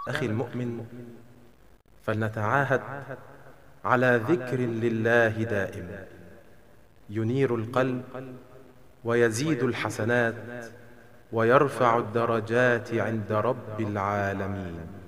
أخي المؤمن، فلنتعاهد على ذكر لله دائم ينير القلب ويزيد الحسنات ويرفع الدرجات عند رب العالمين.